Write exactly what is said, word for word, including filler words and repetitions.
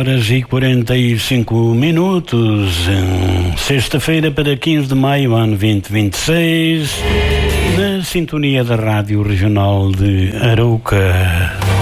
horas e quarenta e cinco minutos, sexta-feira para quinze de maio, ano vinte vinte e seis, na sintonia da Rádio Regional de Arouca.